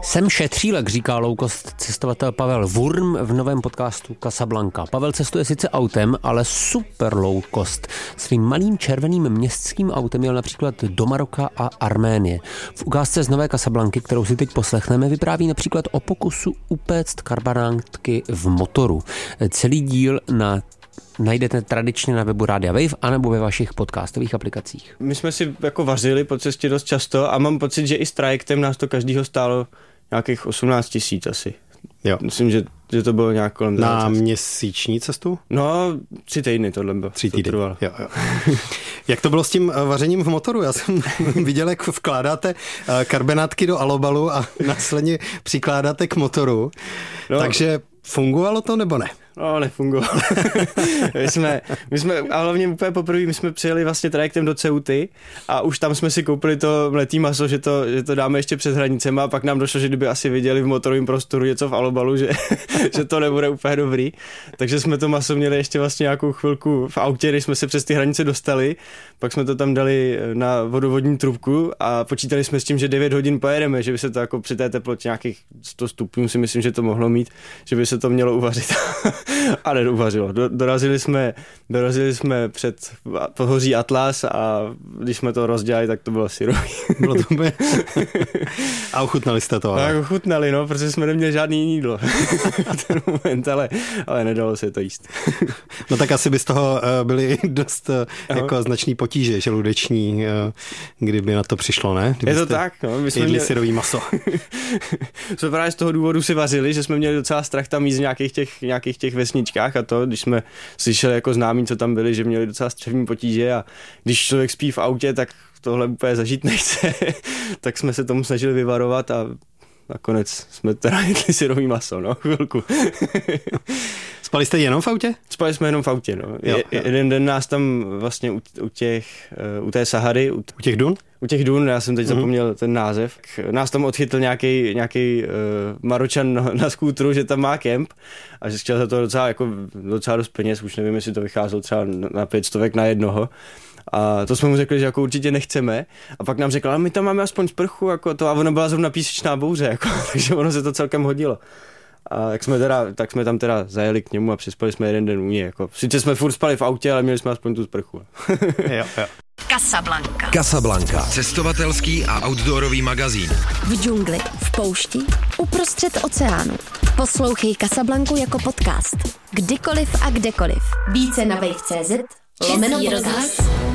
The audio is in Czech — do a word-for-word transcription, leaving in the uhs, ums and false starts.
Jsem šetřílek, říká low-cost cestovatel Pavel Wurm v novém podcastu Casablanca. Pavel cestuje sice autem, ale super low-cost. Svým malým červeným městským autem jel například do Maroka a Arménie. V ukázce z nové Casablanky, kterou si teď poslechneme, vypráví například o pokusu upéct karbanátky v motoru. Celý díl na najdete tradičně na webu Rádia Wave anebo ve vašich podcastových aplikacích. My jsme si jako vařili po cestě dost často a mám pocit, že i s trajektem nás to každýho stálo nějakých osmnáct tisíc asi. Jo. Myslím, že, že to bylo nějak kolem na cest. Měsíční cestu? No, tři týdny tohle bylo. Tři týdny, to jo, jo. Jak to bylo s tím vařením v motoru? Já jsem viděl, jak vkládáte karbenátky do alobalu a následně přikládáte k motoru. No, takže fungovalo to nebo ne? No, nefungovalo. my, jsme, my jsme, a hlavně úplně poprvé, my jsme přijeli vlastně trajektem do Ceuty a už tam jsme si koupili to mletý maso, že to, že to dáme ještě před hranicema a pak nám došlo, že kdyby asi viděli v motorovém prostoru něco v alobalu, že, že to nebude úplně dobrý. Takže jsme to maso měli ještě vlastně nějakou chvilku v autě, když jsme se přes ty hranice dostali, pak jsme to tam dali na vodovodní trubku a počítali jsme s tím, že devět hodin pojedeme, že by se to jako při té teplotě nějakých sto stupňů si myslím, že to mohlo mít, že by se to mělo uvařit. A neuvařilo. Do, dorazili jsme, dorazili jsme před pohoří Atlas a když jsme to rozdělali, tak to bylo syrový. Bylo to by... A ochutnali jste to? Ale... Tak ochutnali, no, protože jsme neměli žádný jídlo v ten moment, ale, ale nedalo se to jíst. No tak asi by z toho byly dost jako značný potíže žaludeční, kdyby na to přišlo, ne? Kdybyste je to tak, no. My jsme jedli měli... syrový maso. jsme právě z toho důvodu si vařili, že jsme měli docela strach tam jíst v nějakých těch, nějakých těch vesničkách a to, když jsme slyšeli jako známí, co tam byli, že měli docela střevní potíže a když člověk spí v autě, tak tohle úplně zažít nechce, tak jsme se tomu snažili vyvarovat a nakonec jsme teda jedli syrový maso, no, chvilku. Spali jste jenom v autě? Spali jsme jenom v autě, no. Jo, je, jeden den nás tam vlastně u, u těch, u té Sahary. U, u těch dun? U těch dun, já jsem teď mm-hmm. zapomněl ten název. Nás tam odchytl nějaký nějaký uh, Maročan na, na skútru, že tam má kemp a že chtěl za to docela, jako, docela dost peněz, už nevím, jestli to vycházelo třeba na pět stovek na jednoho. A to jsme mu řekli, že jako určitě nechceme. A pak nám řekl, ale my tam máme aspoň sprchu, jako to, a ona byla zrovna písečná bouře, jako, takže ono se to celkem hodilo. A jak jsme teda, tak jsme tam teda zajeli k němu a přespali jsme jeden den u něj. Jako. Sice jsme furt spali v autě, ale měli jsme aspoň tu sprchu. jo, jo. Casablanca. Casablanca. Cestovatelský a outdoorový magazín. V džungli, v poušti, uprostřed oceánu. Poslouchej Casablancu jako podcast. Kdykoliv a kdekoliv. Více na wave tečka cé zet lomeno rozhlas.